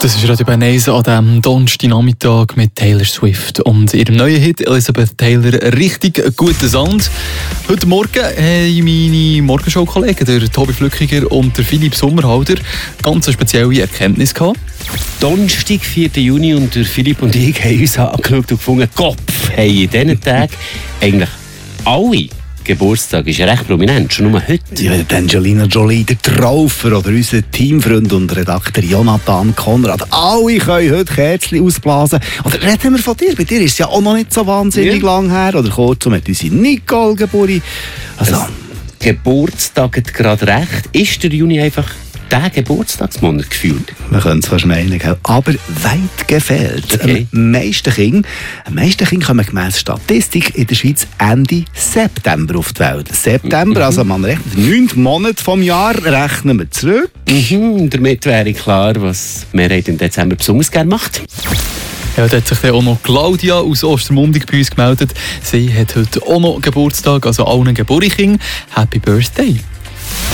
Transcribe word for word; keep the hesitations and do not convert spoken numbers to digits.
Das ist Radio Bern eins an diesem Donnerstagnachmittag mit Taylor Swift und ihrem neuen Hit Elizabeth Taylor «Richtig guter Sound». Heute Morgen haben meine Morgenshow-Kollegen, der Tobi Flückiger und der Philipp Sommerhalder, ganz eine spezielle Erkenntnis gehabt. Donnerstag, vierten Juni, und der Philipp und ich haben uns angeschaut und gefunden, Kopf, haben in diesen Tagen eigentlich alle Geburtstag ist ja recht prominent, schon nur heute. Ja, Angelina Jolie, der Traufer oder unser Teamfreund und Redakteur Jonathan Konrad. Alle können heute Kerzen ausblasen. Oder reden wir von dir? Bei dir ist es ja auch noch nicht so wahnsinnig ja. lang her. Oder kurzum hat unsere Nicole Geburi. Also, Geburtstag hat gerade recht. Ist der Juni einfach der Geburtstagsmonat gefühlt? Man könnte es fast meinen, aber weit gefehlt. Okay. Am meisten Kinder, am meisten Kinder kommen gemäss Statistik in der Schweiz Ende September auf die Welt. September, mhm. also man rechnet neun Monate vom Jahr, rechnen wir zurück. Mhm. Damit wäre klar, was die Mehrheit im Dezember besonders gerne macht. Ja, da hat sich dann auch noch Claudia aus Ostermundig bei uns gemeldet. Sie hat heute auch noch Geburtstag, also allen Geburtstagen. Happy Birthday!